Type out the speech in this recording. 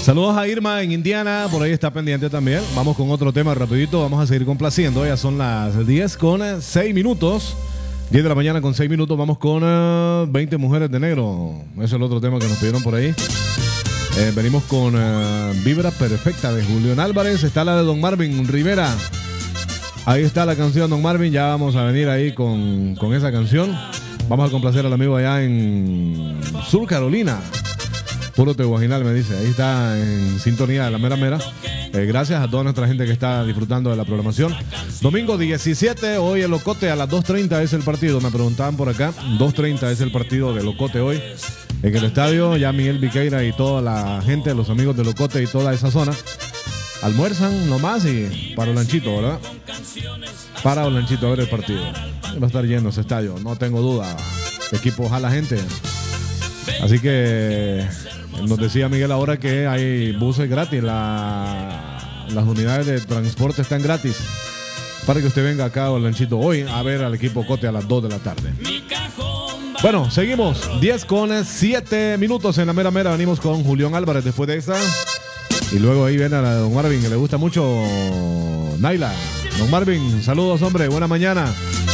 Saludos a Irma en Indiana, por ahí está pendiente también. Vamos con otro tema rapidito, vamos a seguir complaciendo. Ya son las 10 con 6 minutos. 10 de la mañana con 6 minutos, vamos con 20 mujeres de negro. Ese es el otro tema que nos pidieron por ahí. Venimos con Vibra Perfecta de Julián Álvarez. Está la de Don Marvin Rivera. Ahí está la canción Don Marvin. Ya vamos a venir ahí con esa canción. Vamos a complacer al amigo allá en Sur Carolina. Puro Tehuaginal, me dice. Ahí está en sintonía de la mera mera. Gracias a toda nuestra gente que está disfrutando de la programación. Domingo 17, hoy el Locote a las 2:30 es el partido. Me preguntaban por acá. 2:30 es el partido de Locote hoy. En el estadio, ya Miguel Viqueira y toda la gente, los amigos de Locote y toda esa zona, almuerzan nomás y para Olanchito, ¿verdad? Para Olanchito a ver el partido. Va a estar lleno ese estadio, no tengo duda. El equipo jala gente. Así que nos decía Miguel ahora que hay buses gratis. Las unidades de transporte están gratis para que usted venga acá a Olanchito hoy a ver al equipo Cote a las 2 de la tarde. Bueno, seguimos. 10 con 7 minutos en la mera mera. Venimos con Julián Álvarez después de esta. Y luego ahí viene a la de Don Marvin, que le gusta mucho Naila. Don Marvin, saludos, hombre. Buena mañana.